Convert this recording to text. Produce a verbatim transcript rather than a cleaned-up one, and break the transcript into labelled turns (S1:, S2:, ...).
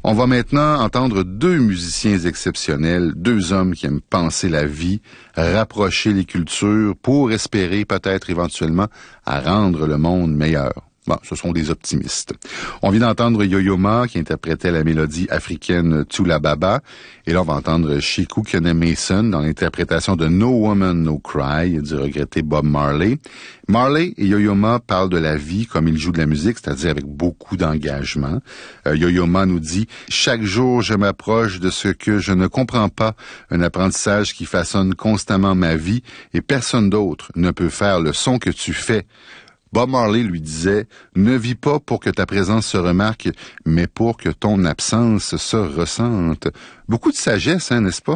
S1: On va maintenant entendre deux musiciens exceptionnels, deux hommes qui aiment penser la vie, rapprocher les cultures pour espérer peut-être éventuellement à rendre le monde meilleur. Bon, ce sont des optimistes. On vient d'entendre Yo-Yo Ma qui interprétait la mélodie africaine Tula Baba. Et là, on va entendre Sheku Kene Mason dans l'interprétation de No Woman, No Cry du regretté Bob Marley. Marley et Yo-Yo Ma parlent de la vie comme ils jouent de la musique, c'est-à-dire avec beaucoup d'engagement. Euh, Yo-Yo Ma nous dit « Chaque jour, je m'approche de ce que je ne comprends pas, un apprentissage qui façonne constamment ma vie et personne d'autre ne peut faire le son que tu fais. » Bob Marley lui disait « Ne vis pas pour que ta présence se remarque, mais pour que ton absence se ressente. » Beaucoup de sagesse, hein, n'est-ce pas?